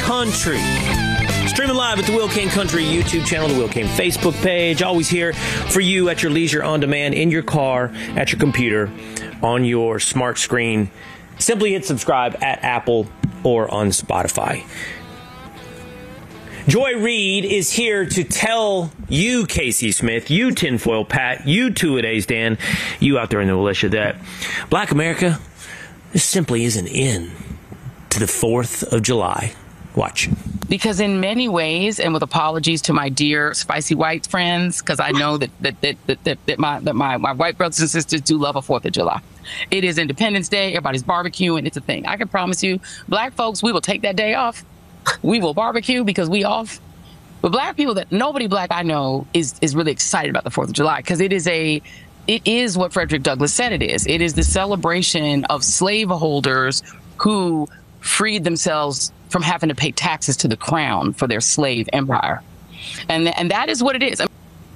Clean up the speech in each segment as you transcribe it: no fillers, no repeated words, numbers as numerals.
Country. Streaming live at the Will Kane Country YouTube channel, the Will Kane Facebook page. Always here for you at your leisure, on demand, in your car, at your computer, on your smart screen. Simply hit subscribe at Apple or on Spotify. Joy Reid is here to tell you, Casey Smith, you Tinfoil Pat, you Two-A-Days Dan, you out there in the militia, that Black America, this simply isn't in to the 4th of July. Watch. Because in many ways, and with apologies to my dear spicy white friends, because I know that my white brothers and sisters do love a 4th of July. It is Independence Day. Everybody's barbecuing. It's a thing. I can promise you, black folks, we will take that day off. We will barbecue because we off. But black people, that nobody black I know is really excited about the 4th of July, because it is what Frederick Douglass said it is. It is the celebration of slaveholders who freed themselves from having to pay taxes to the crown for their slave empire. And that is what it is.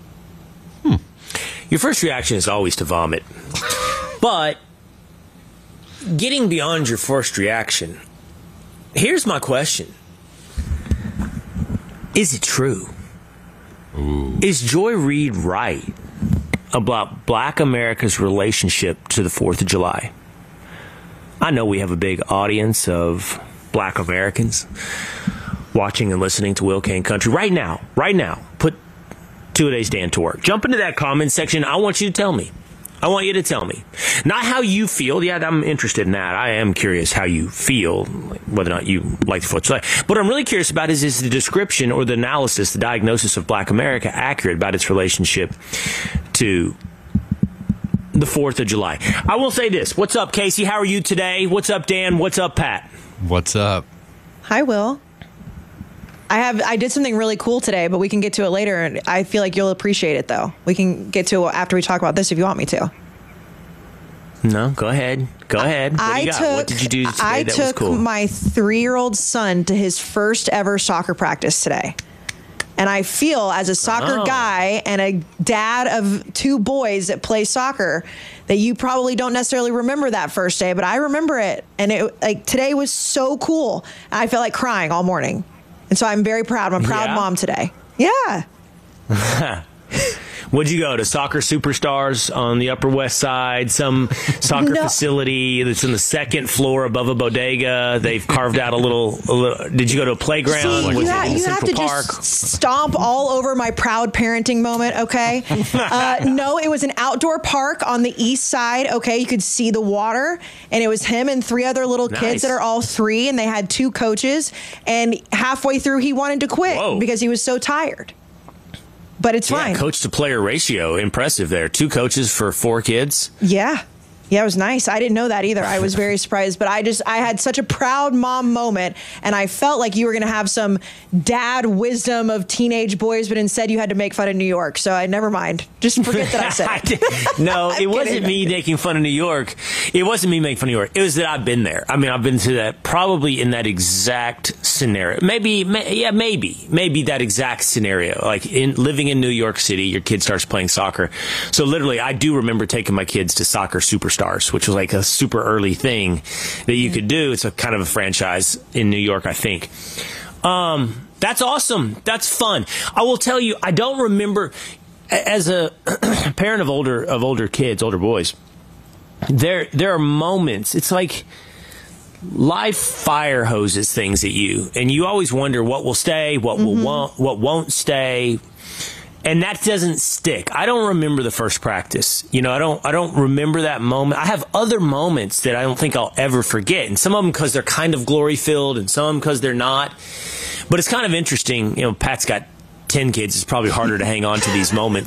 Your first reaction is always to vomit. But getting beyond your first reaction, here's my question. Is it true? Ooh. Is Joy Reid right about Black America's relationship to the 4th of July? I know we have a big audience of Black Americans watching and listening to Will Kane Country right now. Put Two-A-Days Dan to work. Jump into that comment section. I want you to tell me. Not how you feel. Yeah, I'm interested in that. I am curious how you feel, whether or not you like the 4th of July. What I'm really curious about is the description or the analysis, the diagnosis of Black America accurate about its relationship to the 4th of July? I will say this. What's up, Casey? How are you today? What's up, Dan? What's up, Pat? What's up? Hi, Will. I did something really cool today, but we can get to it later, and I feel like you'll appreciate it, though. We can get to it after we talk about this if you want me to. No, go ahead. What did you do today I that was cool? took my 3-year-old son to his first ever soccer practice today. And I feel, as a soccer guy and a dad of 2 boys that play soccer, that you probably don't necessarily remember that first day, but I remember it. And today was so cool. I felt like crying all morning. And so I'm very proud. I'm a proud mom today. Yeah. Would you go to Soccer Superstars on the Upper West Side, some soccer facility that's in the 2nd floor above a bodega? They've carved out a little did you go to a playground? See, you have to Park? Just stomp all over my proud parenting moment, okay? No, it was an outdoor park on the east side, okay? You could see the water, and it was him and 3 other little kids that are all 3, and they had 2 coaches, and halfway through he wanted to quit because he was so tired. But it's fine. Coach to player ratio, impressive there. 2 coaches for 4 kids. Yeah, it was nice. I didn't know that either. I was very surprised, but I had such a proud mom moment, and I felt like you were going to have some dad wisdom of teenage boys, but instead you had to make fun of New York. So never mind. Just forget that I said it. No, it wasn't me making fun of New York. It wasn't me making fun of New York. It was that I've been there. I mean, I've been to that, probably in that exact scenario. Maybe that exact scenario. Like living in New York City, your kid starts playing soccer. So literally, I do remember taking my kids to Soccer Superstars, which was like a super early thing that you could do. It's a kind of a franchise in New York, I think. That's awesome. That's fun. I will tell you, I don't remember, as a parent of older kids, older boys, there are moments, it's like life fire hoses things at you, and you always wonder what will stay, what won't stay. And that doesn't stick. I don't remember the first practice. I don't remember that moment. I have other moments that I don't think I'll ever forget. And some of them because they're kind of glory filled, and some of them because they're not. But it's kind of interesting. Pat's got 10 kids. It's probably harder to hang on to these moments.